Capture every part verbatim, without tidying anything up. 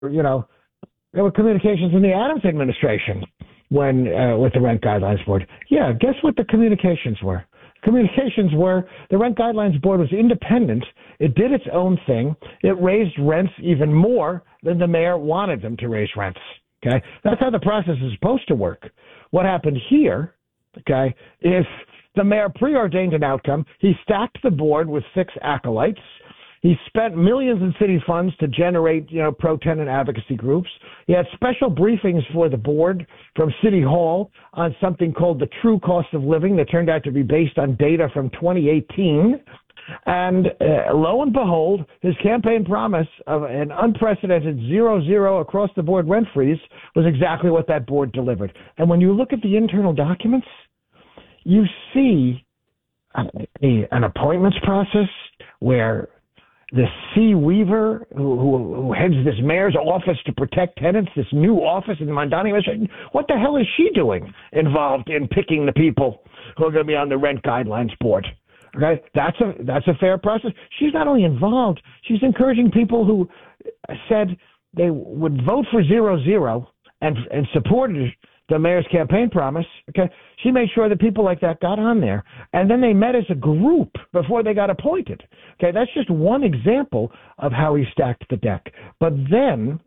you know, there were communications in the Adams administration when uh, with the Rent Guidelines Board. Yeah, guess what the communications were? Communications were the Rent Guidelines Board was independent. It did its own thing. It raised rents even more than the mayor wanted them to raise rents. Okay, that's how the process is supposed to work. What happened here, okay, is the mayor preordained an outcome. He stacked the board with six acolytes. He spent millions in city funds to generate, you know, pro-tenant advocacy groups. He had special briefings for the board from City Hall on something called the true cost of living that turned out to be based on data from twenty eighteen. And uh, lo and behold, his campaign promise of an unprecedented zero zero across the board rent freeze was exactly what that board delivered. And when you look at the internal documents, you see a, a, an appointments process where the C. Weaver, who, who, who heads this mayor's office to protect tenants, this new office in the Mamdani administration, what the hell is she doing involved in picking the people who are going to be on the Rent Guidelines Board? Okay, that's a that's a fair process. She's not only involved, she's encouraging people who said they would vote for zero zero and and supported the mayor's campaign promise. Okay, she made sure that people like that got on there, and then they met as a group before they got appointed. Okay, that's just one example of how he stacked the deck. But then,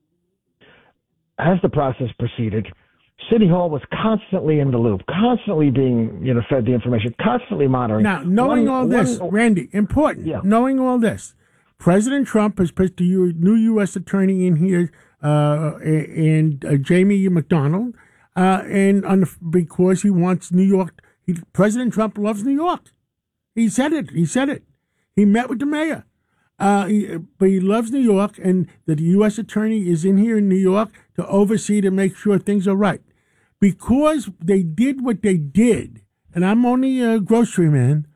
as the process proceeded, City Hall was constantly in the loop, constantly being, you know, fed the information, constantly monitoring. Now, knowing one, all this, one, Randy, important. Yeah. Knowing all this, President Trump has put the new U S attorney in here, uh, and uh, Jamie McDonald, uh, and on the, because he wants New York. He, President Trump loves New York. He said it. He said it. He met with the mayor. Uh, he, but he loves New York, and the U S attorney is in here in New York to oversee to make sure things are right. Because they did what they did, and I'm only a grocery man,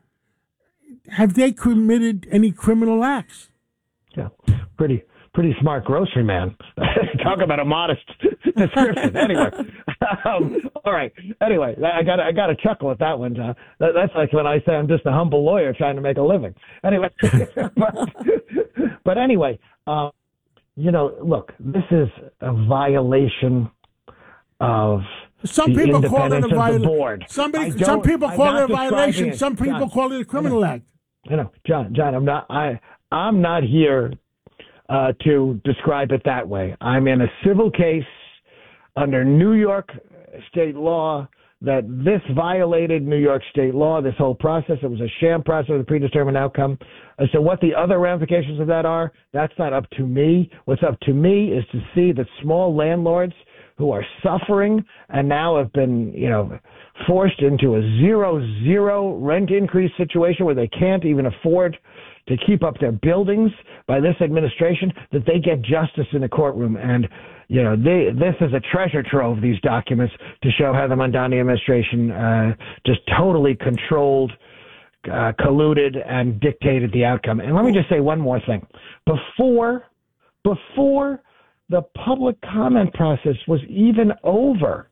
have they committed any criminal acts? Yeah, pretty pretty smart grocery man. Talk about a modest description. Anyway, um, all right. Anyway, I got I got to chuckle at that one. Uh, that, that's like when I say I'm just a humble lawyer trying to make a living. Anyway, but, but anyway, uh, you know, look, this is a violation of some the people call it a violation. Somebody, some people call it a violation. It. Some people John, call it a criminal act. You know, John, John, I'm not. I I'm not here uh, to describe it that way. I'm in a civil case under New York state law that this violated New York state law, this whole process. It was a sham process with a predetermined outcome. As to what the other ramifications of that are, that's not up to me. What's up to me is to see that small landlords who are suffering and now have been, you know, forced into a zero zero rent increase situation where they can't even afford to keep up their buildings by this administration, that they get justice in the courtroom. And, you know, they, this is a treasure trove, these documents, to show how the Mamdani administration uh, just totally controlled, uh, colluded, and dictated the outcome. And let me just say one more thing. Before, before the public comment process was even over,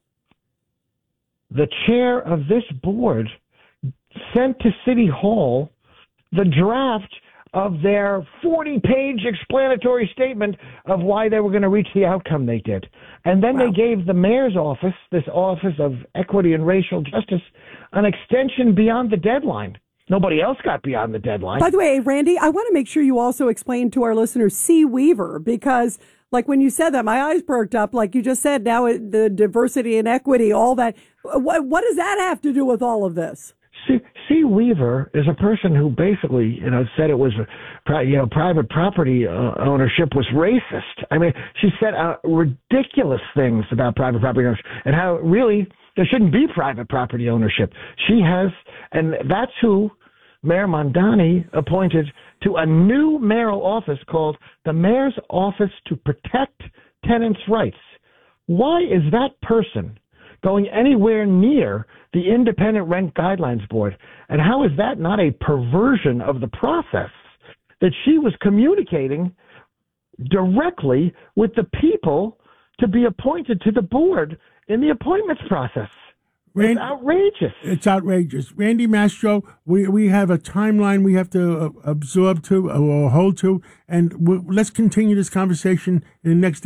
the chair of this board sent to City Hall the draft of their forty-page explanatory statement of why they were going to reach the outcome they did. And then wow. they gave the mayor's office, this Office of Equity and Racial Justice, an extension beyond the deadline. Nobody else got beyond the deadline. By the way, Randy, I want to make sure you also explain to our listeners C. Weaver, because like when you said that, my eyes perked up. Like you just said, now it, the diversity and equity, all that. What, what does that have to do with all of this? C. C. Weaver is a person who basically, you know, said it was, you know, private property uh, ownership was racist. I mean, she said uh, ridiculous things about private property ownership and how really there shouldn't be private property ownership. She has, and that's who Mayor Mamdani appointed to a new mayoral office called the Mayor's Office to Protect Tenants' Rights. Why is that person going anywhere near the Independent Rent Guidelines Board? And how is that not a perversion of the process that she was communicating directly with the people to be appointed to the board in the appointments process? Rand, it's outrageous. It's outrageous. Randy Mastro, we, we have a timeline we have to uh, absorb to or hold to, and we'll, let's continue this conversation in the next